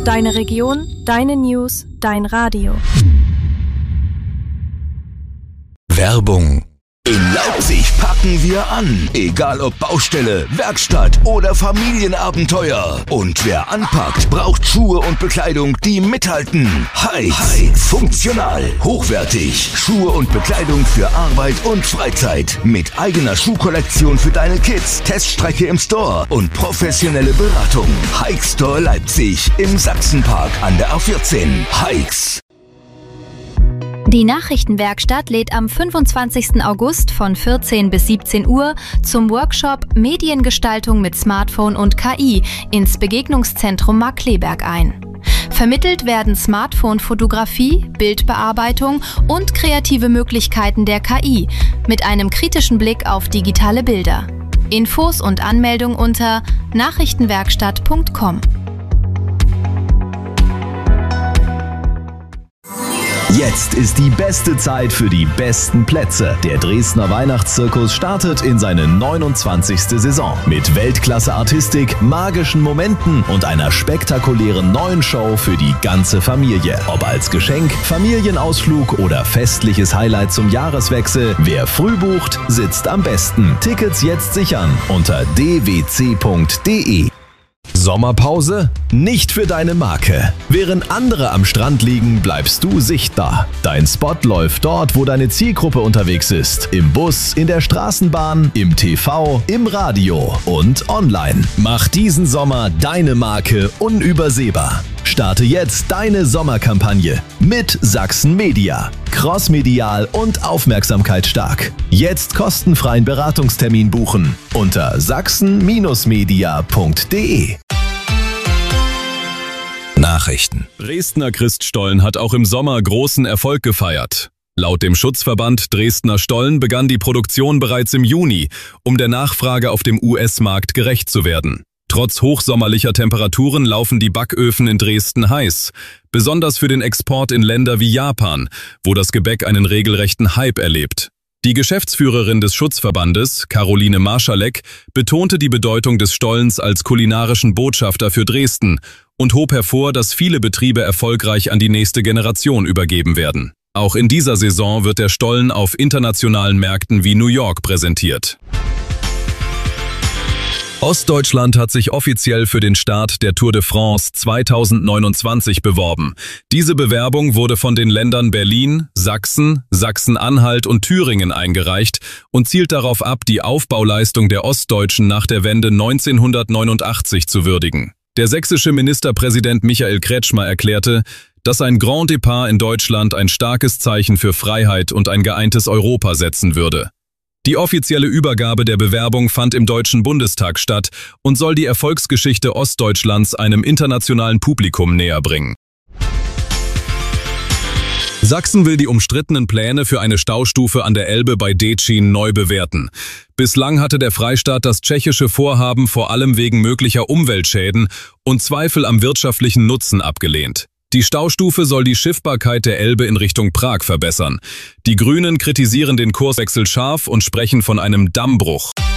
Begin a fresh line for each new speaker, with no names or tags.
Deine Region, deine News, dein Radio.
Werbung. In Leipzig packen wir an. Egal ob Baustelle, Werkstatt oder Familienabenteuer. Und wer anpackt, braucht Schuhe und Bekleidung, die mithalten. Hikes. Funktional, hochwertig. Schuhe und Bekleidung für Arbeit und Freizeit. Mit eigener Schuhkollektion für deine Kids, Teststrecke im Store und professionelle Beratung. Hike Store Leipzig im Sachsenpark an der A14. Hikes.
Die Nachrichtenwerkstatt lädt am 25. August von 14 bis 17 Uhr zum Workshop Mediengestaltung mit Smartphone und KI ins Begegnungszentrum Markkleeberg ein. Vermittelt werden Smartphone-Fotografie, Bildbearbeitung und kreative Möglichkeiten der KI mit einem kritischen Blick auf digitale Bilder. Infos und Anmeldung unter nachrichtenwerkstatt.com.
Jetzt ist die beste Zeit für die besten Plätze. Der Dresdner Weihnachtszirkus startet in seine 29. Saison mit Weltklasse-Artistik, magischen Momenten und einer spektakulären neuen Show für die ganze Familie. Ob als Geschenk, Familienausflug oder festliches Highlight zum Jahreswechsel, wer früh bucht, sitzt am besten. Tickets jetzt sichern unter dwc.de. Sommerpause? Nicht für deine Marke. Während andere am Strand liegen, bleibst du sichtbar. Dein Spot läuft dort, wo deine Zielgruppe unterwegs ist. Im Bus, in der Straßenbahn, im TV, im Radio und online. Mach diesen Sommer deine Marke unübersehbar. Starte jetzt deine Sommerkampagne mit Sachsen Media. Crossmedial und aufmerksamkeitsstark. Jetzt kostenfreien Beratungstermin buchen unter sachsen-media.de.
Nachrichten.
Dresdner Christstollen hat auch im Sommer großen Erfolg gefeiert. Laut dem Schutzverband Dresdner Stollen begann die Produktion bereits im Juni, um der Nachfrage auf dem US-Markt gerecht zu werden. Trotz hochsommerlicher Temperaturen laufen die Backöfen in Dresden heiß, besonders für den Export in Länder wie Japan, wo das Gebäck einen regelrechten Hype erlebt. Die Geschäftsführerin des Schutzverbandes, Caroline Marschalek, betonte die Bedeutung des Stollens als kulinarischen Botschafter für Dresden und hob hervor, dass viele Betriebe erfolgreich an die nächste Generation übergeben werden. Auch in dieser Saison wird der Stollen auf internationalen Märkten wie New York präsentiert. Ostdeutschland hat sich offiziell für den Start der Tour de France 2029 beworben. Diese Bewerbung wurde von den Ländern Berlin, Sachsen, Sachsen-Anhalt und Thüringen eingereicht und zielt darauf ab, die Aufbauleistung der Ostdeutschen nach der Wende 1989 zu würdigen. Der sächsische Ministerpräsident Michael Kretschmer erklärte, dass ein Grand Départ in Deutschland ein starkes Zeichen für Freiheit und ein geeintes Europa setzen würde. Die offizielle Übergabe der Bewerbung fand im Deutschen Bundestag statt und soll die Erfolgsgeschichte Ostdeutschlands einem internationalen Publikum näher bringen. Sachsen will die umstrittenen Pläne für eine Staustufe an der Elbe bei Detschin neu bewerten. Bislang hatte der Freistaat das tschechische Vorhaben vor allem wegen möglicher Umweltschäden und Zweifel am wirtschaftlichen Nutzen abgelehnt. Die Staustufe soll die Schiffbarkeit der Elbe in Richtung Prag verbessern. Die Grünen kritisieren den Kurswechsel scharf und sprechen von einem Dammbruch.